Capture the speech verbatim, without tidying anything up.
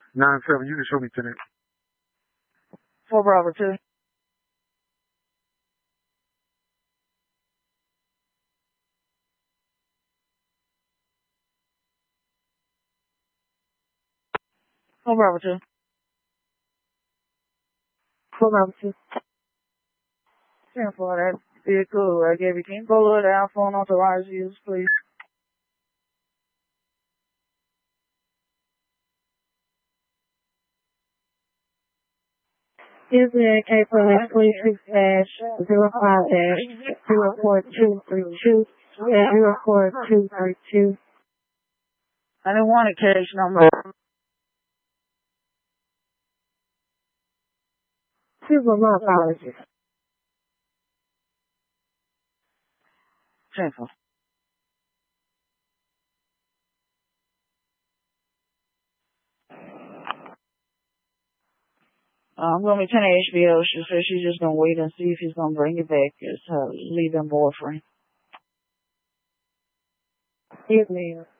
Nine seven. You can show me today. Four Bravo two. Four Bravo two. Four Bravo two. Ten for that vehicle. I gave you. Can you go look at our phone authorized use, please? Is the K police three six dash zero five dash zero four two three two zero four two three two. I didn't want a case number. Super, my apologies. Simple. Uh, I'm going to be attending H B O. She said she's just going to wait and see if he's going to bring it back as her leaving boyfriend. Yes, ma'am.